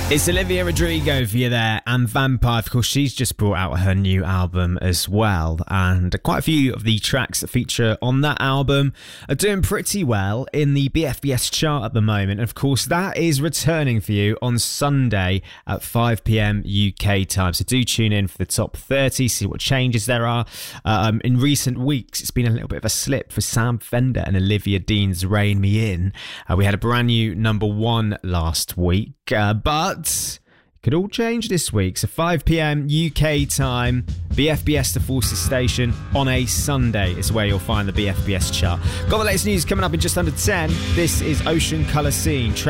It's Olivia Rodrigo for you there, and Vampire, of course, she's just brought out her new album as well, and quite a few of the tracks that feature on that album are doing pretty well in the BFBS chart at the moment. Of course, that is returning for you on Sunday at 5pm UK time, so do tune in for the top 30, see what changes there are. In recent weeks, it's been a little bit of a slip for Sam Fender and Olivia Dean's Rein Me In. We had a brand new number one last week, but it could all change this week. So 5pm UK time, BFBS The Forces Station on a Sunday is where you'll find the BFBS chart. Got the latest news coming up in just under 10. This is Ocean Colour Scene.